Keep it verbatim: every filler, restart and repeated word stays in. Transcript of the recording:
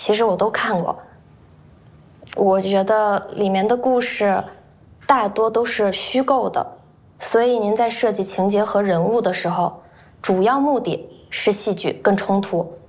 其实我都看过。我觉得里面的故事大多都是虚构的，所以您在设计情节和人物的时候，主要目的是戏剧跟冲突，